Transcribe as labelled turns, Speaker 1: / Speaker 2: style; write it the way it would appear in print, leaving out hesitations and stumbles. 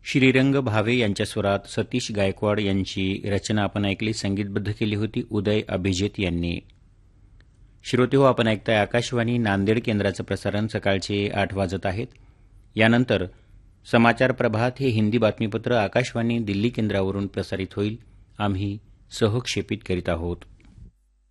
Speaker 1: श्रीरंग भावे यांच्या स्वरात सतीश गायकवाड यांची रचना आपण ऐकली, संगीतबद्ध केली होती उदय अभिजित यांनी. श्रोते हो, आपण ऐकताय आकाशवाणी नांदेड केंद्राचं प्रसारण. सकाळचे 8 वाजत आहेत. यानंतर समाचार प्रभात हे हिंदी बातमीपत्र आकाशवाणी दिल्ली केंद्रावरून प्रसारित होईल. आम्ही सहक्षेपित करीत आहोत.